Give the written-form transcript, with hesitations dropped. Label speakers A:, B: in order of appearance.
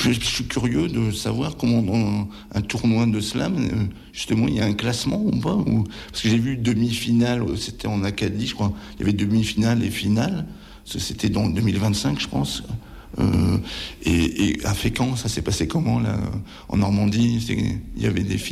A: je suis curieux de savoir comment dans un tournoi de slam, justement, il y a un classement ou pas parce que j'ai vu demi-finale, c'était en Acadie, je crois. Il y avait demi-finale et finale. C'était dans 2025, je pense. Et à Fécamp, ça s'est passé comment, là, en Normandie? Il y avait des